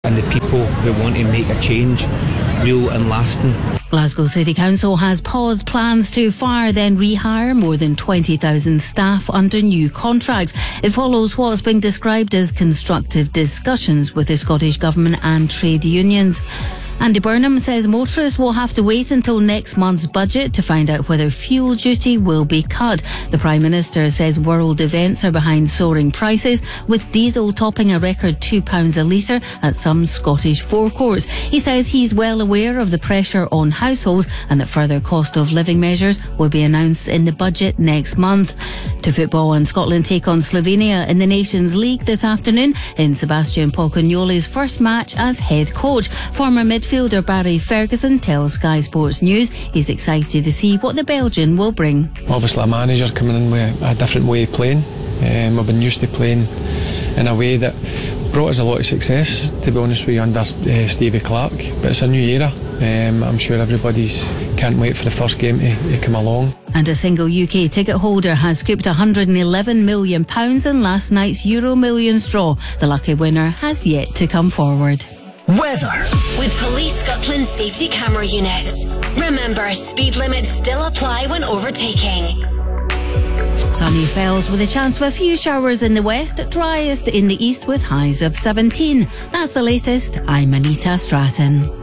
and the people who want to make a change real and lasting. Glasgow City Council has paused plans to fire then rehire more than 20,000 staff under new contracts. It follows what's been described as constructive discussions with the Scottish Government and trade unions. Andy Burnham says motorists will have to wait until next month's budget to find out whether fuel duty will be cut. The Prime Minister says world events are behind soaring prices, with diesel topping a record £2 a litre at some Scottish forecourts. He says he's well aware of the pressure on households and that further cost of living measures will be announced in the budget next month. To football, and Scotland take on Slovenia in the Nations League this afternoon in Sebastian Polcagnoli's first match as head coach. Former midfielder Barry Ferguson tells Sky Sports News he's excited to see what the Belgian will bring. Obviously a manager coming in with a different way of playing. We've been used to playing in a way that brought us a lot of success, to be honest with you, under Stevie Clarke. But it's a new era. I'm sure everybody's can't wait for the first game to come along. And a single UK ticket holder has scooped £111 million in last night's Euro Millions draw. The lucky winner has yet to come forward. Weather. With Police Scotland safety camera units. Remember, speed limits still apply when overtaking. Sunny spells with a chance of a few showers in the west, driest in the east with highs of 17. That's the latest. I'm Anita Stratton.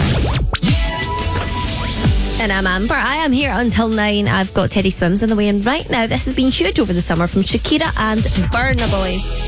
And I'm Amber. I am here until 9. I've got Teddy Swims on the way, and right now this has been huge over the summer from Shakira and Burna Boy.